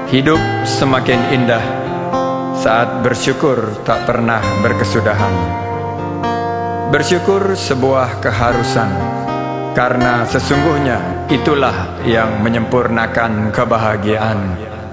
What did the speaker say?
Hidup semakin indah saat bersyukur tak pernah berkesudahan. Bersyukur sebuah keharusan, karena sesungguhnya itulah yang menyempurnakan kebahagiaan.